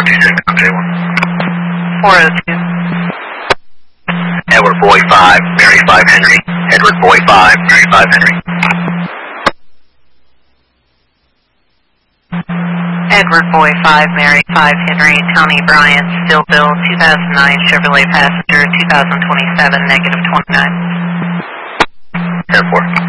402. Edward Boy 5, Mary 5 Henry. Edward Boy 5, Mary 5 Henry. Edward Boy 5, Mary 5 Henry, Tony Bryant, Stillville, 2009 Chevrolet Passenger, 2027, -29. 10-4.